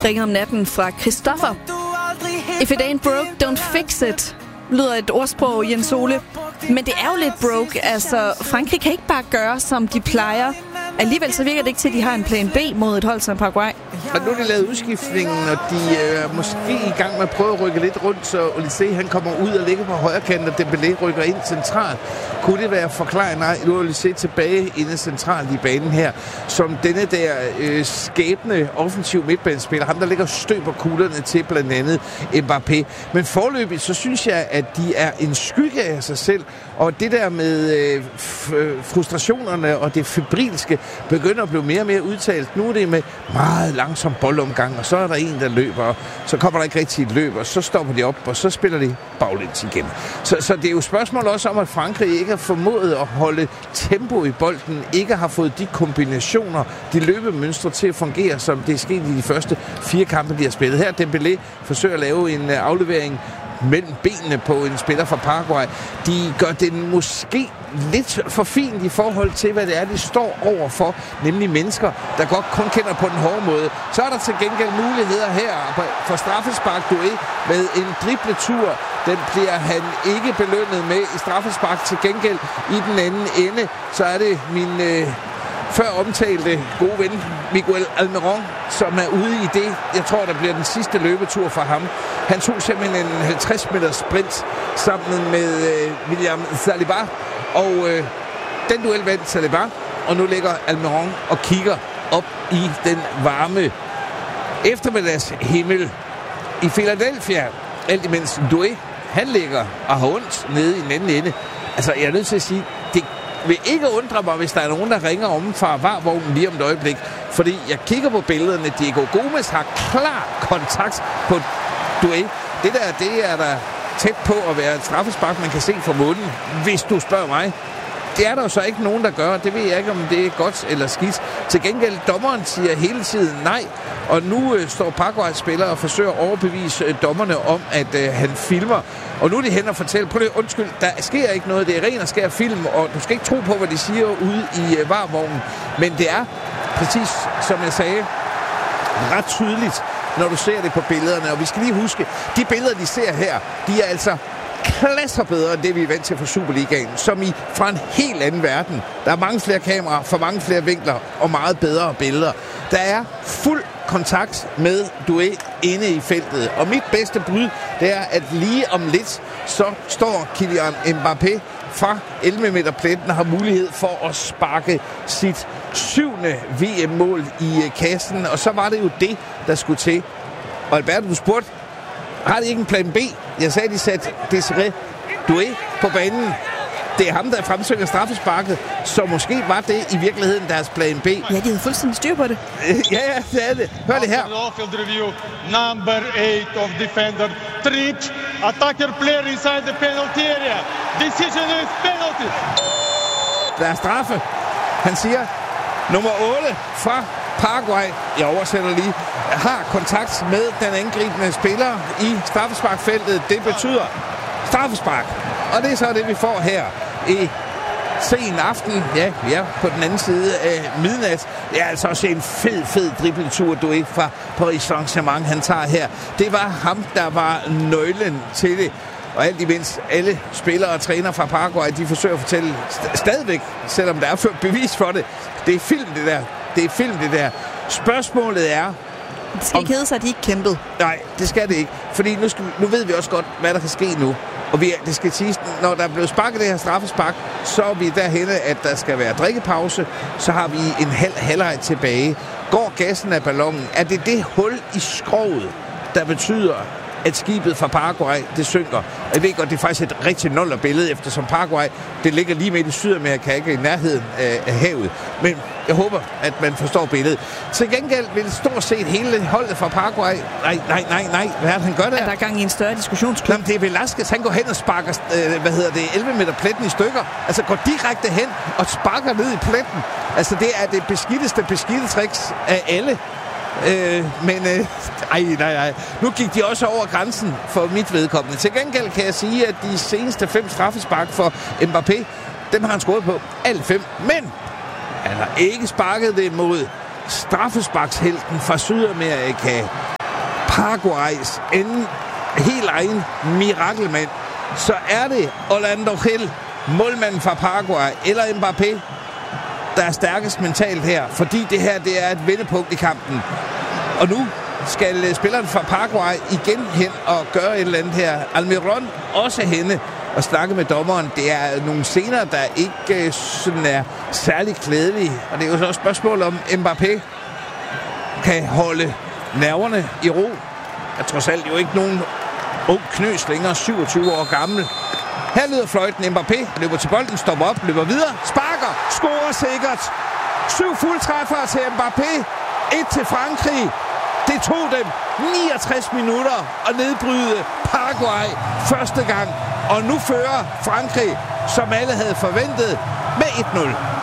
ringet om natten fra Christoffer. If it ain't broke, don't fix it, lyder et ordsprog, Jens Ole. Men det er jo lidt broke. Altså, Frankrig kan ikke bare gøre, som de plejer. Alligevel så virker det ikke til, at de har en plan B mod et hold som Paraguay. Og nu er de lavet udskiftningen, og de er måske i gang med at prøve at rykke lidt rundt, så Olise han kommer ud og ligger på højre kant, og Dembélé rykker ind centralt. Kunne det være forklaret? Nej, nu er Olise tilbage inde centralt i banen her, som denne der skæbne offensiv midtbanespiller, ham der ligger støber kuglerne til blandt andet Mbappé. Men forløbig, så synes jeg, at de er en skygge af sig selv, og det der med frustrationerne og det febrilske begynder at blive mere og mere udtalt. Nu er det med meget langsom boldomgang, og så er der en, der løber, og så kommer der ikke rigtig et løb, og så stopper de op, og så spiller de baglæns igen. Så det er jo spørgsmål også om, at Frankrig ikke har formået at holde tempo i bolden, ikke har fået de kombinationer, de løbemønstre til at fungere, som det er sket i de første 4 kampe, de har spillet. Her Dembélé forsøger at lave en aflevering mellem benene på en spiller fra Paraguay. De gør det måske lidt for fint i forhold til, hvad det er, de står overfor, nemlig mennesker, der godt kun kender på den hårde måde. Så er der til gengæld muligheder her for straffespark Doué med en dribletur. Den bliver han ikke belønnet med i straffespark. Til gengæld i den anden ende, så er det min før omtalte gode ven Miguel Almiron, som er ude i det. Jeg tror, der bliver den sidste løbetur for ham. Han tog simpelthen en 50-meters sprint sammen med William Saliba, og den duel vandt Saliba, og nu ligger Almiron og kigger op i den varme eftermiddagshimmel i Philadelphia. Alt imens Doué, han ligger og har ondt nede i den anden ende. Altså, jeg er nødt til at sige, det vil ikke undre mig, hvis der er nogen, der ringer om fra varvognen lige om et øjeblik. Fordi jeg kigger på billederne. Diego Gomes har klar kontakt på Doué. Det er der tæt på at være et straffespark, man kan se fra munden, hvis du spørger mig. Det er der jo så ikke nogen, der gør. Det ved jeg ikke, om det er godt eller skidt. Til gengæld, dommeren siger hele tiden nej. Og nu står Paraguays spiller og forsøger at overbevise dommerne om, at han filmer. Og nu er de hen og fortæller, på det undskyld, der sker ikke noget. Det er ren og skær film, og du skal ikke tro på, hvad de siger ude i varvognen. Men det er, præcis som jeg sagde, ret tydeligt, når du ser det på billederne. Og vi skal lige huske, de billeder, de ser her, de er altså klasser bedre end det, vi er vant til fra Superligaen, som i fra en helt anden verden. Der er mange flere kameraer, for mange flere vinkler og meget bedre billeder. Der er fuld kontakt med Doué inde i feltet. Og mit bedste bud, det er, at lige om lidt, så står Kylian Mbappé fra 11-meter pletten og har mulighed for at sparke sit 7. VM-mål i kassen. Og så var det jo det, der skulle til. Og Alberto, du spurgte, har de ikke en plan B? Jeg sagde, de satte Desiré Doué på banen. Det er ham, der fremsøger straffesparket, så måske var det i virkeligheden deres plan B. Ja, de havde fuldstændig styr på det. Ja, det er det. Hør det her. Field review. Number 8 of defender tripped. Attacker player inside the penalty area. Decision is penalty. Der er straffe. Han siger, nummer 8 fra Paraguay, jeg oversætter lige, har kontakt med den angribende spiller i straffesparkfeltet. Det betyder straffespark. Og det er så det, vi får her i sen aften. Ja, vi er på den anden side af midnat. Det er altså også en fed dribletur, du ikke fra Paris Saint-Germain, han tager her. Det var ham, der var nøglen til det. Og alt imens alle spillere og træner fra Paraguay, de forsøger at fortælle stadigvæk, selvom der er ført bevis for det. Det er film, det der. Det er film, det der. Spørgsmålet er... Det skal ikke hedde sig, at de ikke kæmpede. Nej, det skal det ikke. Fordi nu ved vi også godt, hvad der kan ske nu. Og det skal siges, når der er blevet sparket det her straffespark, så er vi derhenne, at der skal være drikkepause. Så har vi en halvleg tilbage. Går gassen af ballonen? Er det hul i skroget, der betyder, at skibet fra Paraguay, det synker? Jeg ved godt, det er faktisk et rigtig nuller billede, eftersom Paraguay, det ligger lige midt i Sydamerika, ikke i nærheden af havet. Men jeg håber, at man forstår billedet. Til gengæld vil stort set hele holdet fra Paraguay... Nej. Hvad er det, han gør der? Er der gang i en større diskussionsklub? Jamen, det er Velasquez. Han går hen og sparker, 11 meter pletten i stykker. Altså går direkte hen og sparker ned i pletten. Altså, det er det beskidte tricks af alle. Nej. Nu gik de også over grænsen for mit vedkommende. Til gengæld kan jeg sige, at de seneste 5 straffespark for Mbappé, dem har han scoret på alle 5. Men han har ikke sparket det mod straffesparkshelten fra Sydamerika, Paraguays helt egen mirakelmand, så er det Orlando Gil, målmanden fra Paraguay, eller Mbappé, der er stærkest mentalt her, fordi det her det er et vendepunkt i kampen. Og nu skal spilleren fra Paraguay igen hen og gøre et eller andet her. Almiron også henne og snakke med dommeren. Det er nogle scener, der ikke sådan er særlig klædelige. Og det er jo så et spørgsmål om Mbappé kan holde nerverne i ro. Jeg trods alt jo ikke nogen ung knøs længere, 27 år gammel. Her lyder fløjten. Mbappé løber til bolden, stopper op, løber videre, sparker, scorer sikkert. 7 fuldtræffere til Mbappé. 1 til Frankrig. Det tog dem 69 minutter at nedbryde Paraguay første gang. Og nu fører Frankrig, som alle havde forventet, med 1-0.